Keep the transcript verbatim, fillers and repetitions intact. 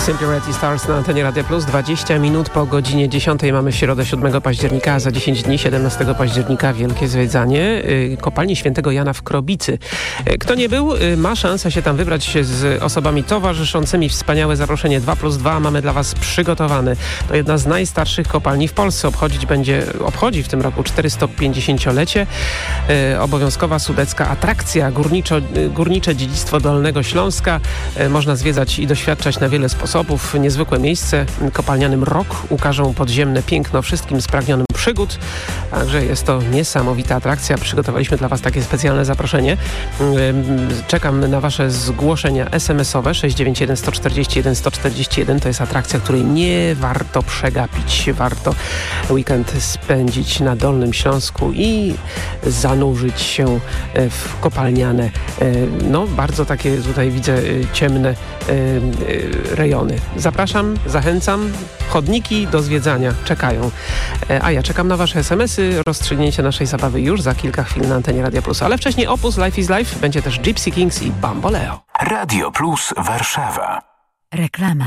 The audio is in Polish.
Simply Red i Stars na antenie Radia Plus. dwadzieścia minut po godzinie dziesiątej mamy środę siódmego października, a za dziesięć dni, siedemnastego października, wielkie zwiedzanie kopalni Świętego Jana w Krobicy. Kto nie był, ma szansę się tam wybrać z osobami towarzyszącymi. Wspaniałe zaproszenie dwa plus dwa mamy dla Was przygotowane. To jedna z najstarszych kopalni w Polsce. Obchodzić będzie, obchodzi w tym roku czterystopięćdziesięciolecie. Obowiązkowa sudecka atrakcja, górniczo, górnicze dziedzictwo Dolnego Śląska. Można zwiedzać i doświadczać na wiele sposobów. Niezwykłe miejsce. Kopalniany mrok ukażą podziemne piękno wszystkim spragnionym przygód. Także jest to niesamowita atrakcja. Przygotowaliśmy dla Was takie specjalne zaproszenie. Czekam na Wasze zgłoszenia es em es owe sześć dziewięć jeden, sto czterdzieści jeden, sto czterdzieści jeden. To jest atrakcja, której nie warto przegapić. Warto weekend spędzić na Dolnym Śląsku i zanurzyć się w kopalniane, no bardzo takie tutaj widzę ciemne rejony. Zapraszam, zachęcam. Chodniki do zwiedzania czekają. A ja czekam na Wasze es em esy. Rozstrzygnięcie naszej zabawy już za kilka chwil na antenie Radia Plus. Ale wcześniej Opus, Life is Life. Będzie też Gypsy Kings i Bamboleo. Radio Plus Warszawa. Reklama.